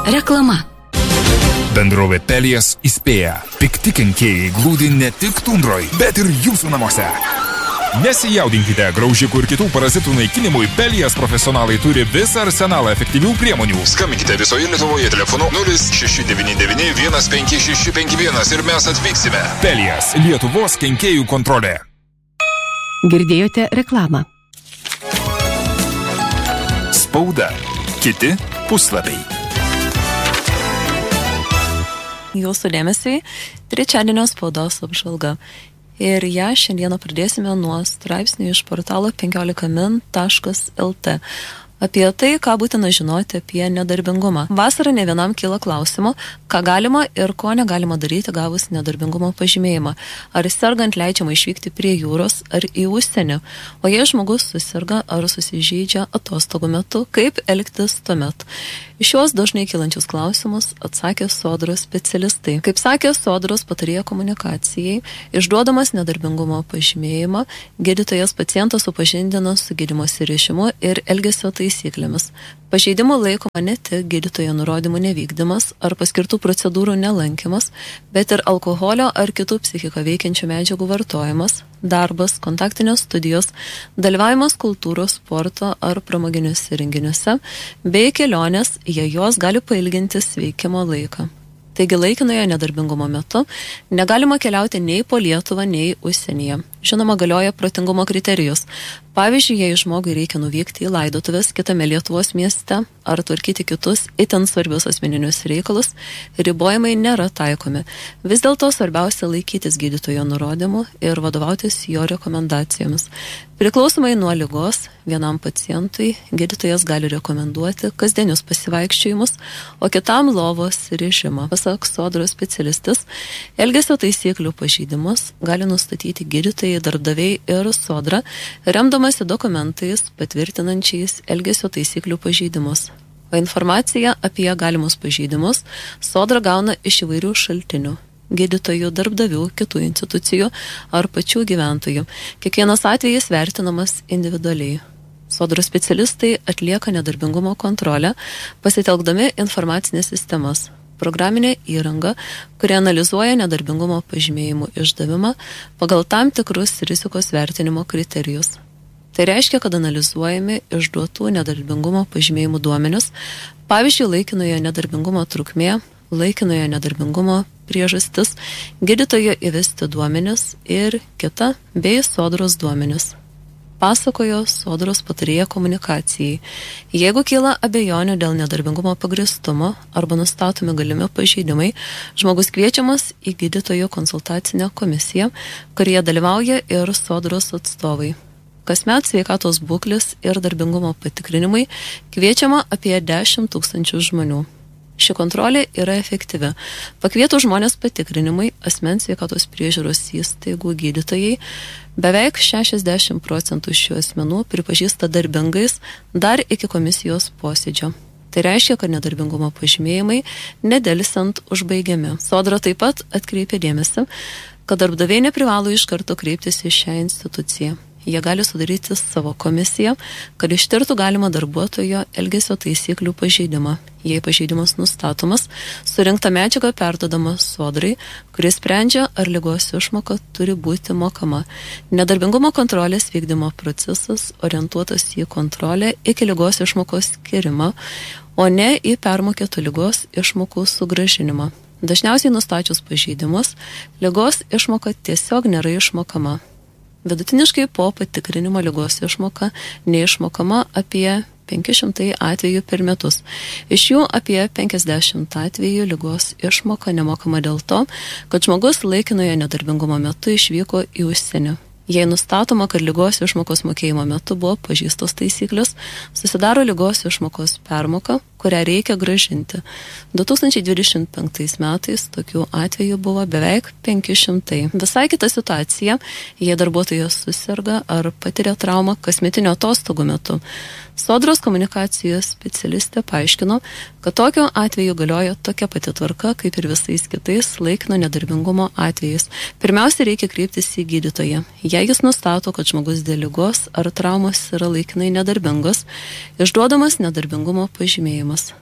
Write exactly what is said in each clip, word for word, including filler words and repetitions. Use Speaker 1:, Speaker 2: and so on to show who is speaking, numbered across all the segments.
Speaker 1: Reklama.
Speaker 2: Bendrovė Pelijas įspėja. Pikti kenkėjai glūdi ne tik tundroj, bet ir jūsų namuose. Nesijaudinkite, graužikų ir kitų parazitų naikinimui Pelijas profesionalai turi visą arsenalą efektyvių priemonių. Skambinkite visoje Lietuvoje telefonu nulis šeši devyni devyni vienas penki šeši penki vienas ir mes atvyksime. Pelijas – Lietuvos kenkėjų kontrolė.
Speaker 1: Girdėjote reklamą.
Speaker 2: Spauda. Kiti puslapiai.
Speaker 3: Jūsų dėmesiui trečiadienio spaudos apžvalga. Ir ją šiandieną pradėsime nuo straipsnių iš portalo penkiolika min taškas lt. Apie tai, ką būtina žinoti apie nedarbingumą. Vasarą ne vienam kyla klausimų, ką galima ir ko negalima daryti gavus nedarbingumo pažymėjimą. Ar sergant leidžiama išvykti prie jūros ar į užsienį. O jei žmogus susirga ar susižeidžia atostogų metu, kaip elgtis tuomet? Iš šios dažnai kylančius klausimus atsakė Sodros specialistai. Kaip sakė Sodros patarėja komunikacijai, išduodamas nedarbingumo pažymėjimą, gydytojas pacientą supažindino su gydymosi režimu ir elgesio taisyklėmis. Pažeidimu laikoma ne tik gydytojo nurodymų nevykdymas ar paskirtų procedūrų nelankymas, bet ir alkoholio ar kitų psichiką veikiančių medžiagų vartojimas, darbas, kontaktinės studijos, dalyvavimas kultūros, sporto ar pramoginiuose renginiuose, bei kelionės, jei jos gali pailginti sveikimo laiką. Taigi laikinojo nedarbingumo metu negalima keliauti nei po Lietuvą, nei užsienyje. Žinoma, galioja protingumo kriterijus. Pavyzdžiui, jei žmogui reikia nuvykti į laidotuvės kitame Lietuvos mieste ar tvarkyti kitus itin svarbius asmeninius reikalus, ribojimai nėra taikomi. Vis dėlto svarbiausia laikytis gydytojo nurodymų ir vadovautis jo rekomendacijomis. Priklausomai nuo ligos, vienam pacientui gydytojas gali rekomenduoti kasdienius pasivaikščiojimus, o kitam lovos režimą. Pasak Sodros specialistas, elgesio taisyklių pažeidimus gali nustatyti gydytojai, darbdaviai ir Sodra, remdamasi dokumentais patvirtinančiais elgesio taisyklių pažeidimus. O informaciją apie galimus pažeidimus Sodra gauna iš įvairių šaltinių – gydytojų, darbdavių, kitų institucijų ar pačių gyventojų. Kiekvienas atvejis vertinamas individualiai. Sodros specialistai atlieka nedarbingumo kontrolę, pasitelkdami informacinės sistemas, programinė įranga, kuri analizuoja nedarbingumo pažymėjimų išdavimą pagal tam tikrus rizikos vertinimo kriterijus. Tai reiškia, kad analizuojami išduotų nedarbingumo pažymėjimų duomenis, pavyzdžiui, laikinojo nedarbingumo trukmė, laikinojo nedarbingumo priežastis, gydytojo įvesti duomenis ir kita bei Sodros duomenis. Pasakojo Sodros patarėja komunikacijai. Jeigu kyla abejonių dėl nedarbingumo pagrįstumo arba nustatomi galimi pažeidimai, žmogus kviečiamas į gydytojo konsultacinę komisiją, kurioje dalyvauja ir Sodros atstovai. Kasmet sveikatos būklės ir darbingumo patikrinimai kviečiama apie dešimt tūkstančių žmonių. Ši kontrolė yra efektyvi. Pakvietus žmonės patikrinimai, asmens sveikatos priežiūros įstaigų gydytojai, beveik šešiasdešimt procentų šių asmenų pripažįsta darbingais dar iki komisijos posėdžio. Tai reiškia, kad nedarbingumo pažymėjimai nedelsiant užbaigiami. Sodra taip pat atkreipia dėmesį, kad darbdaviai neprivalo iš karto kreiptis į šią instituciją. Jie gali sudaryti savo komisiją, kad ištirtų galima darbuotojo elgesio taisyklių pažeidimą. Jei pažeidimas nustatomas, surinkta medžiaga perduodama Sodrai, kuris sprendžia, ar ligos išmoka turi būti mokama. Nedarbingumo kontrolės vykdymo procesas orientuotas į kontrolę iki ligos išmokos skirimo, o ne į permokėtų ligos išmokų sugrąžinimą. Dažniausiai nustačius pažeidimus, ligos išmoka tiesiog nėra išmokama. Vidutiniškai po patikrinimo ligos išmoka neišmokama apie penki šimtai atvejų per metus. Iš jų apie penkiasdešimt atvejų ligos išmoka nemokama dėl to, kad žmogus laikinojo nedarbingumo metu išvyko į užsienį. Jei nustatoma, kad ligos išmokos mokėjimo metu buvo pažeistos taisyklės, susidaro ligos išmokos permoka, kurią reikia gražinti. du tūkstančiai dvidešimt penktais metais tokių atvejų buvo beveik penki šimtai. Visai kita situacija, jei darbuotojas susirga ar patiria traumą kasmetinio atostogų metu. Sodros komunikacijos specialistė paaiškino, kad tokiu atveju galioja tokia pati tvarka, kaip ir visais kitais laikino nedarbingumo atvejais. Pirmiausia, reikia kreiptis į gydytoją. Jei jis nustato, kad žmogus dėl ligos ar traumos yra laikinai nedarbingas, išduodamas nedarbingumo pažymėjimas.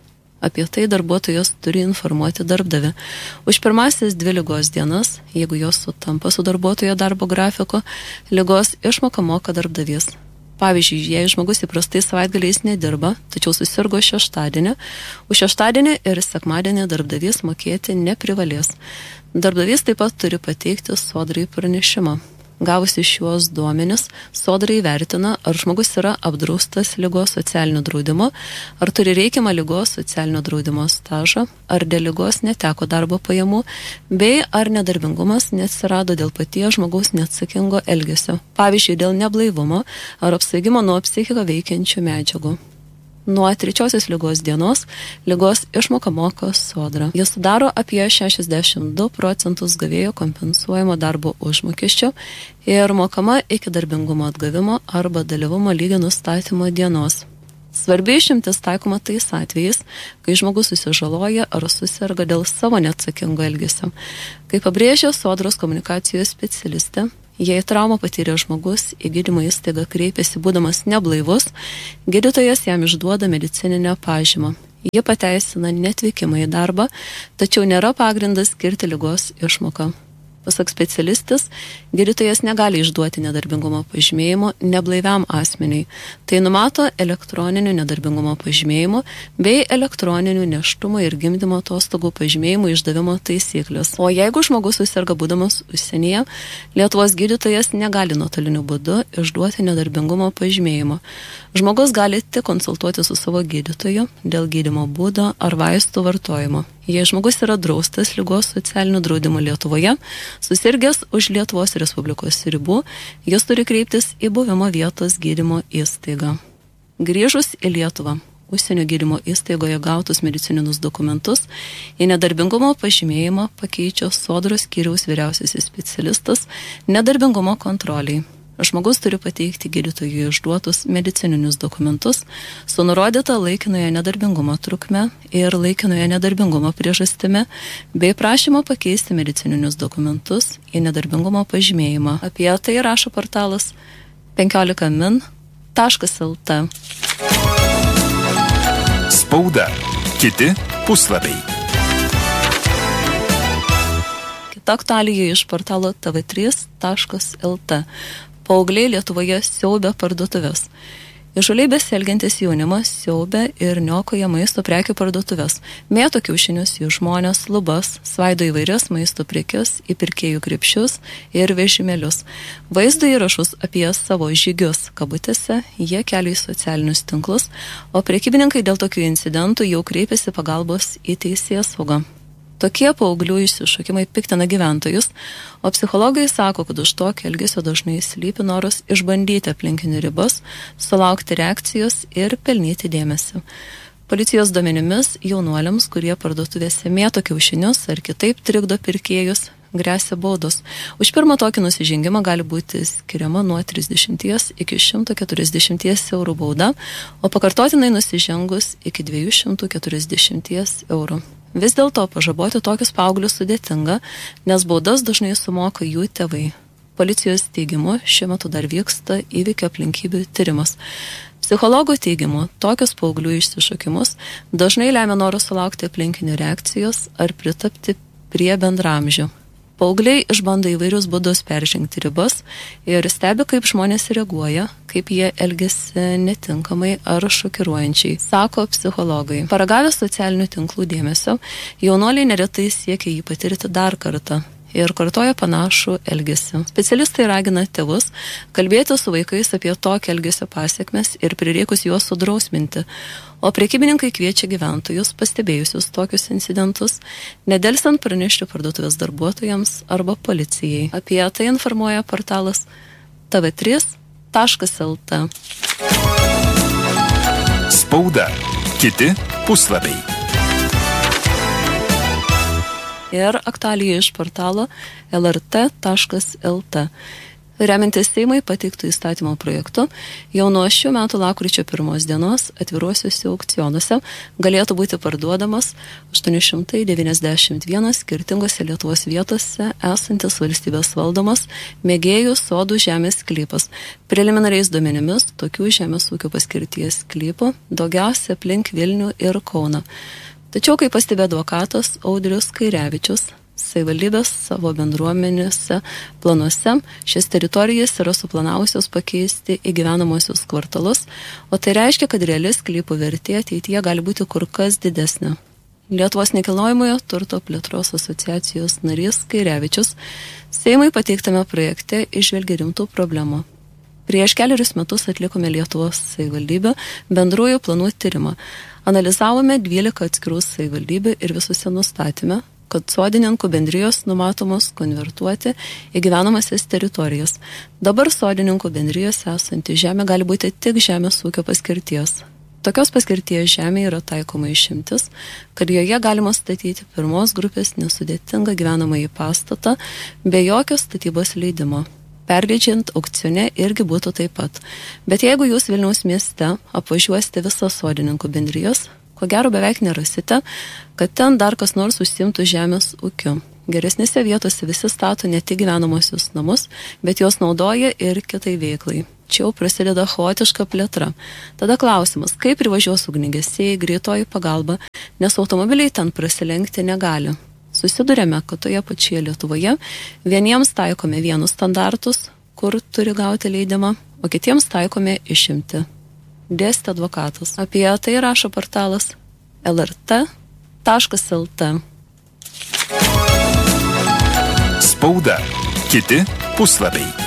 Speaker 3: Apie tai darbuotojas turi informuoti darbdavį. Už pirmasis dvi ligos dienas, jeigu jos sutampa su darbuotojo darbo grafiko, ligos išmoką moka darbdavys. Pavyzdžiui, jei žmogus įprastai savaitgaliais nedirba, tačiau susirgo šeštadienį, už šeštadienį ir sekmadienį darbdavys mokėti neprivalės. Darbdavys taip pat turi pateikti sodrai pranešimą. Gavusi šiuos duomenis, sodra įvertina, ar žmogus yra apdraustas ligos socialiniu draudimu, ar turi reikiamą ligos socialinio draudimo stažą, ar dėl ligos neteko darbo pajamų, bei ar nedarbingumas neatsirado dėl paties žmogaus neatsakingo elgesio, pavyzdžiui, dėl neblaivumo ar apsvaigimo nuo psichiką veikiančių medžiagų. Nuo trečiosios ligos dienos ligos išmoka moka sodra. Jis sudaro apie šešiasdešimt du procentus gavėjo kompensuojamo darbo užmokesčio ir mokama iki darbingumo atgavimo arba dalyvumo lygio nustatymo dienos. Svarbi išimtis taikoma tais atvejais, kai žmogus susižaloja ar susirga dėl savo neatsakingo elgesio. Kaip pabrėžė sodros komunikacijos specialistė, jei traumą patyrė žmogus, į gydymo įstaigą kreipiasi būdamas neblaivus, gydytojas jam išduoda medicininę pažymą. Ji pateisina neatvykimą į darbą, tačiau nėra pagrindas skirti ligos išmoką. Pasak specialistas, gydytojas negali išduoti nedarbingumo pažymėjimo neblaiviam asmeniui. Tai numato elektroninių nedarbingumo pažymėjimų bei elektroninių nėštumo ir gimdymo atostogų pažymėjimų išdavimo taisyklės. O jeigu žmogus susirga būdamas užsienyje, Lietuvos gydytojas negali nuotoliniu būdu išduoti nedarbingumo pažymėjimo. Žmogus gali tik konsultuoti su savo gydytoju dėl gydymo būdo ar vaistų vartojimo. Jei žmogus yra draustas ligos socialiniu draudimu Lietuvoje, susirgęs už Lietuvos Respublikos ribų, jis turi kreiptis į buvimo vietos gydymo įstaigą. Grįžus į Lietuvą, užsienio gydymo įstaigoje gautus medicininius dokumentus, į nedarbingumo pažymėjimą pakeičia sodros skyriaus vyriausiasis specialistas nedarbingumo kontroliai. Žmogus turi pateikti gydytojui išduotus medicininius dokumentus su nurodyta laikinoje nedarbingumo trukme ir laikinoje nedarbingumo priežastimi, bei prašymo pakeisti medicininius dokumentus į nedarbingumo pažymėjimą. Apie tai rašo portalas penkiolika min taškas el te.
Speaker 2: Spauda. Kiti puslapiai.
Speaker 3: Kita aktualija iš portalo te ve trys taškas el te. Paaugliai Lietuvoje siaubia parduotuvės. Įžūliai besielgiantis jaunimas siaubia ir niokoja maisto prekių parduotuvės. Mėto kiaušinius į žmones, lubas, svaido įvairias maisto prekes į pirkėjų krepšius ir vežimėlius. Vaizdo įrašus apie savo žygius kabutėse jie kelia į socialinius tinklus, o prekybininkai dėl tokių incidentų jau kreipiasi pagalbos į teisėsaugą. Tokie paauglių išsišokimai piktina gyventojus, o psichologai sako, kad už tokio elgesio dažnai slypi noras išbandyti aplinkinių ribas, sulaukti reakcijos ir pelnyti dėmesį. Policijos duomenimis jaunuoliams, kurie parduotuvėse mėto kiaušinius ar kitaip trikdo pirkėjus, gresia baudos. Už pirmą tokį nusižengimą gali būti skiriama nuo trisdešimties iki šimto keturiasdešimties eurų bauda, o pakartotinai nusižengus iki dviejų šimtų keturiasdešimties eurų. Vis dėlto pažaboti tokius paauglius sudėtinga, nes baudas dažnai sumoka jų tėvai. Policijos teigimu šiuo metu dar vyksta įvykio aplinkybių tyrimas. Psichologų teigimu, tokius paauglių išsišokimus dažnai lemia noras sulaukti aplinkinių reakcijos ar pritapti prie bendramžių. Paaugliai išbando įvairius būdus peržengti ribas ir stebi, kaip žmonės reaguoja, kaip jie elgiasi netinkamai ar šokiruojančiai, sako psichologai. Paragavę socialinių tinklų dėmesio, jaunuoliai neretai siekia jį patirti dar kartą ir kartoja panašų elgesį. Specialistai ragina tėvus kalbėti su vaikais apie tokį elgesio pasiekmes ir prireikus juos sudrausminti, o prekybininkai kviečia gyventojus, pastebėjusius tokius incidentus, nedelsiant pranešti parduotuvės darbuotojams arba policijai. Apie tai informuoja portalas te ve trys taškas el te.
Speaker 2: Spauda. Kiti puslapiai.
Speaker 3: Ir aktualija iš portalo el er te taškas el te. Remiantis Seimui pateiktų įstatymo projektu, jau nuo šių metų lapkričio pirmos dienos atviruosiuose aukcionuose galėtų būti parduodamas aštuoni šimtai devyniasdešimt vienas skirtingose Lietuvos vietose esantis valstybės valdomas mėgėjų sodų žemės sklypas. Preliminariais duomenimis tokių žemės ūkio paskirties sklypų daugiausia aplink Vilnių ir Kauną. Tačiau, kaip pastebė advokatas Audrius Kairevičius, savivaldybės savo bendruomenėse planuose šias teritorijas yra suplanavusios pakeisti į gyvenamosius kvartalus, o tai reiškia, kad reali sklypų vertė ateityje gali būti kur kas didesnė. Lietuvos nekilnojamojo turto plėtros asociacijos narys Kairevičius Seimui pateiktame projekte išvelgia rimtų problemų. Prieš keliarius metus atlikome Lietuvos savivaldybių bendrųjų planų tyrimą. Analizavome dvylika atskirų savivaldybių ir visuose nustatėme, kad sodininkų bendrijos numatomos konvertuoti į gyvenamasias teritorijas. Dabar sodininkų bendrijose esanti žemė gali būti tik žemės ūkio paskirties. Tokios paskirties žemė yra taikoma išimtis, kad joje galima statyti pirmos grupės nesudėtingą gyvenamąjį pastatą be jokio statybos leidimo. Perleidžiant aukcione irgi būtų taip pat. Bet jeigu jūs Vilniaus mieste apvažiuosite visas sodininkų bendrijos, ko gero beveik nerasite, kad ten dar kas nors užsiimtų žemės ūkiu. Geresnėse vietose visi stato ne tik gyvenamosius namus, bet juos naudoja ir kitai veiklai. Čia jau prasideda chaotiška plėtra. Tada klausimas, kaip privažiuos ugniagesiai, greitoji pagalba, nes automobiliai ten prasilenkti negali. Susidurėme, kad toje pačioje Lietuvoje vieniems taikome vienus standartus, kur turi gauti leidimą, o kitiems taikome išimti. Dėstė advokatas. Apie tai rašo portalas L R T taškas L T.
Speaker 2: Spauda. Kiti puslapiai.